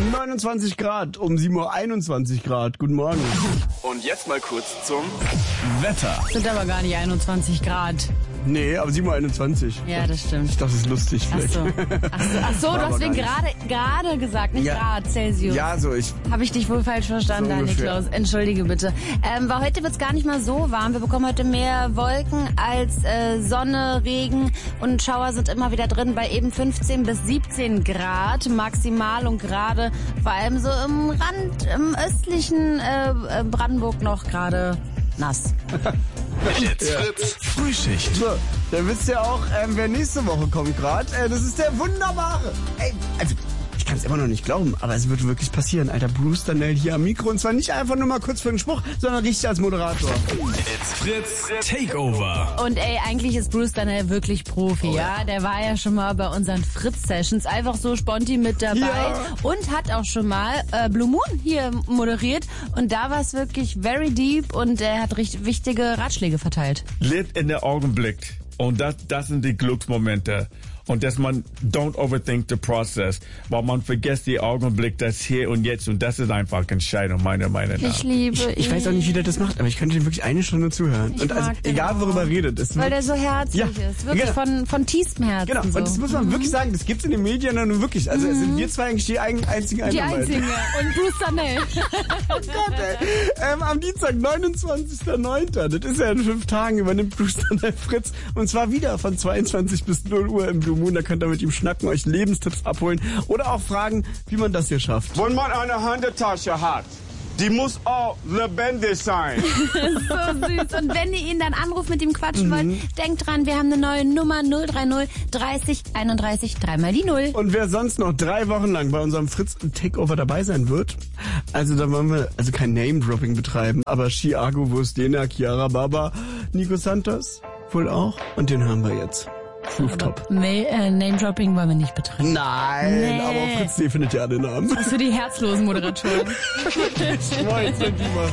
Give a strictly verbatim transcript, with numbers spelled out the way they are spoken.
neunundzwanzig Grad, um sieben Uhr einundzwanzig Grad. Guten Morgen. Und jetzt mal kurz zum Wetter. Sind aber gar nicht einundzwanzig Grad. Nee, aber sieben Uhr einundzwanzig. Ja, das stimmt. Ich dachte, das ist lustig Ach vielleicht. so, ach so, ach so du aber hast wegen gar gerade gerade gesagt, nicht Ja. Grad Celsius. Ja, so ich. Habe ich dich wohl falsch verstanden, So Daniel ungefähr. Klaus. Entschuldige bitte. Ähm, weil heute wird's gar nicht mal so warm. Wir bekommen heute mehr Wolken als äh, Sonne, Regen und Schauer sind immer wieder drin bei eben fünfzehn bis siebzehn Grad maximal und gerade vor allem so im Rand, im östlichen äh, Brandenburg noch gerade nass. Jetzt Fritz Frühschicht. So, dann wisst ihr auch, ähm, wer nächste Woche kommt gerade. Äh, das ist der Wunderbare. Ey, also, ich kann es immer noch nicht glauben, aber es wird wirklich passieren. Alter, Bruce Danell hier am Mikro. Und zwar nicht einfach nur mal kurz für den Spruch, sondern richtig als Moderator. It's Fritz Takeover. Und ey, eigentlich ist Bruce Danell wirklich Profi, Oh, ja. Der war ja schon mal bei unseren Fritz-Sessions einfach so sponti mit dabei Ja. und hat auch schon mal äh, Blue Moon hier moderiert. Und da war es wirklich very deep und er hat richtig wichtige Ratschläge verteilt. Lebt in der Augenblick. Und das, das sind die Glücksmomente. Und dass man don't overthink the process, weil man vergisst die Augenblick, das hier und jetzt. Und das ist einfach Entscheidung, meiner Meinung nach. Ich liebe ihn. Ich weiß auch nicht, wie der das macht, aber ich könnte ihm wirklich eine Stunde zuhören. Ich und also, mag den egal auch. worüber er redet. Es Weil wird- der so herzlich Ja, ist. Wirklich genau. von, von tiefstem Herzen. Genau, so. und das muss man wirklich sagen, das gibt's in den Medien nun wirklich. Also es sind wir zwei eigentlich die ein- einzigen Die Einzelnen. Einzige. Und Bruce Danell. Oh Gott, ey. Ähm, am Dienstag, neunundzwanzigster neunter Das ist ja in fünf Tagen, übernimmt Bruce Danell Fritz. Und zwar wieder von zweiundzwanzig bis null Uhr im Blue Moon. Da könnt ihr mit ihm schnacken, euch Lebenstipps abholen oder auch fragen, wie man das hier schafft. Wenn man eine Handeltasche hat, die muss auch lebendig sein. So süß. Und wenn ihr ihn dann anruft, mit ihm quatschen wollt, denkt dran, wir haben eine neue Nummer null drei null dreißig einunddreißig, dreimal die Null. Und wer sonst noch drei Wochen lang bei unserem Fritz Takeover dabei sein wird, also da wollen wir also kein Name-Dropping betreiben, aber Chiago, Wurstena, Chiara Baba, Nico Santos wohl auch. Und den haben wir jetzt. Rooftop. Nee, äh, Name-Dropping wollen wir nicht betreiben. Nein, Nee. aber auf Fritz D findet ihr alle Namen. Das ist für die herzlosen Moderatoren. Ich wollte es nicht machen.